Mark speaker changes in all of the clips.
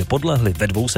Speaker 1: Petrovi podlehli ve 200.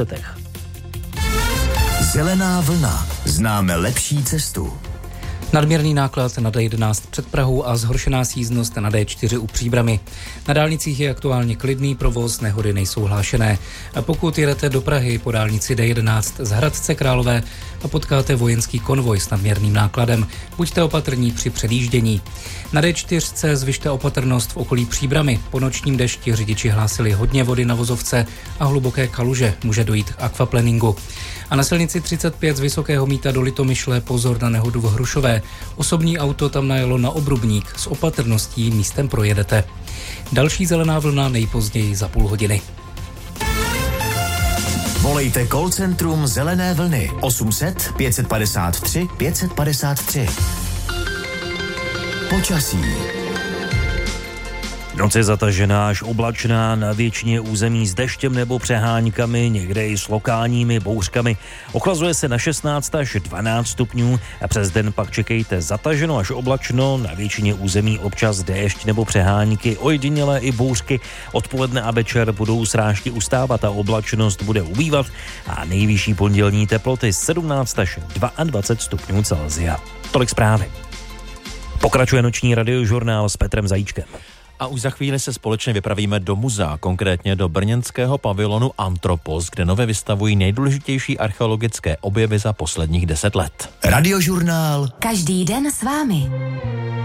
Speaker 2: Zelená vlna. Známe lepší cestu.
Speaker 3: Nadměrný náklad na D11 před Prahou a zhoršená sjízdnost na D4 u Příbrami. Na dálnicích je aktuálně klidný provoz, nehody nejsou hlášené. A pokud jedete do Prahy po dálnici D11 z Hradce Králové a potkáte vojenský konvoj s nadměrným nákladem, buďte opatrní při předjíždění. Na D4 zvyšte opatrnost v okolí Příbrami. Po nočním dešti řidiči hlásili hodně vody na vozovce a hluboké kaluže, může dojít k akvaplaningu. A na silnici 35 z Vysokého Mýta do Litomyšle pozor na nehodu v Hrušové. Osobní auto tam najelo na obrubník, s opatrností místem projedete. Další zelená vlna nejpozději za půl hodiny.
Speaker 2: Volejte call centrum Zelené vlny 800 553 553. Počasí.
Speaker 1: Noc je zatažená až oblačná, na většině území s deštěm nebo přeháňkami, někde i s lokálními bouřkami. Ochlazuje se na 16 až 12 stupňů a přes den pak čekejte zataženo až oblačno, na většině území občas déšť nebo přehánky, ojedinělé i bouřky. Odpoledne a večer budou srážky ustávat a oblačnost bude ubývat a nejvyšší pondělní teploty 17 až 22 stupňů Celsia. Tolik zprávy. Pokračuje noční radiožurnál s Petrem Zajíčkem.
Speaker 4: A už za chvíli se společně vypravíme do muzea, konkrétně do brněnského pavilonu Antropos, kde nově vystavují nejdůležitější archeologické objevy za posledních 10 let.
Speaker 2: Radiožurnál.
Speaker 5: Každý den s vámi.